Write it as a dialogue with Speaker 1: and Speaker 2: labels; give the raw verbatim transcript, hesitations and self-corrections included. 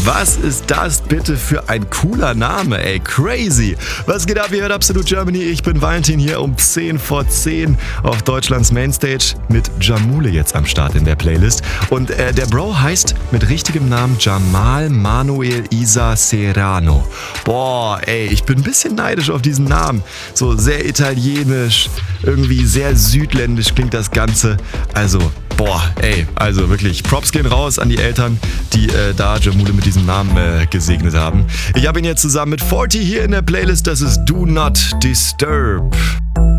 Speaker 1: Was ist das bitte für ein cooler Name, ey? Crazy. Was geht ab? Ihr hört Absolute Germany. Ich bin Valentin hier um zehn vor zehn auf Deutschlands Mainstage mit Jamule jetzt am Start in der Playlist. Und äh, der Bro heißt mit richtigem Namen Jamal Manuel Isa Serrano. Boah, ey, ich bin ein bisschen neidisch auf diesen Namen. So sehr italienisch, irgendwie sehr südländisch klingt das Ganze. Also, boah, ey, also wirklich, Props gehen raus an die Eltern, die äh, da Jamule mit diesem Namen äh, gesegnet haben. Ich habe ihn jetzt zusammen mit vierzig hier in der Playlist, das ist Do Not Disturb.